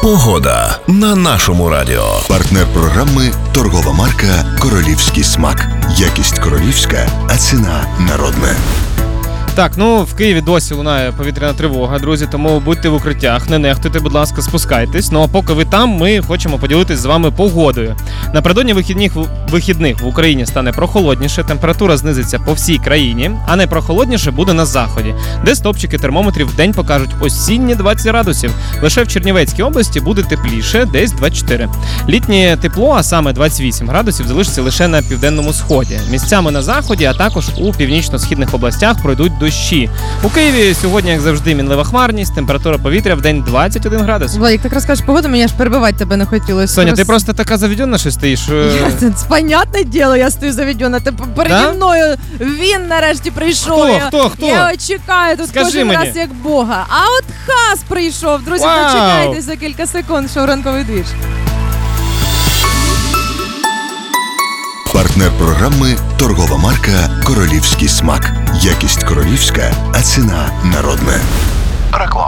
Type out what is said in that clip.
Погода на нашому радіо. Партнер програми – торгова марка «Королівський смак». Якість королівська, а ціна народна. Так, в Києві досі лунає повітряна тривога, друзі, тому будьте в укриттях, не нехтуйте, будь ласка, спускайтесь. А поки ви там, ми хочемо поділитись з вами погодою. Напередодні вихідних в Україні стане прохолодніше, температура знизиться по всій країні, а найпрохолодніше буде на заході, де стопчики термометрів в день покажуть осінні 20 градусів. Лише в Чернівецькій області буде тепліше, десь 24. Літнє тепло, а саме 28 градусів, залишиться лише на південному сході. Місцями на заході, а також у північно-східних областях пройдуть дощі. У Києві сьогодні, як завжди, мінлива хмарність, температура повітря в день 21 градус. Владик, так розкажеш погоду, мені аж перебивати тебе не хотілося. Соня, ти просто така заведена, що стоїш? Це понятне діло, я стою заведена. Ти переді мною він нарешті прийшов. Хто? Я його чекаю тут кожен раз як Бога. А от Хас прийшов. Друзі, дочекайтесь за кілька секунд, що ранковий двіж. Партнер програми – торгова марка «Королівський смак». Якість королівська, а ціна народна.